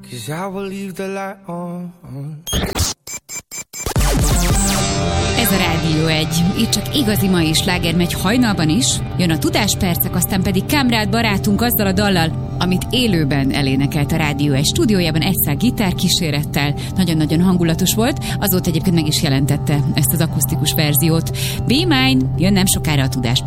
'cause I will leave the light on. Ez a Rádió 1. Itt csak igazi mai sláger megy hajnalban is. Jön a Tudáspercek, aztán pedig Kámrád barátunk azzal a dallal, amit élőben elénekelt a Rádió 1 stúdiójában egyszer gitárkísérettel. Nagyon-nagyon hangulatos volt. Azóta egyébként meg is jelentette ezt az akusztikus verziót. Be Mine, jön nem sokára a Tudásperc.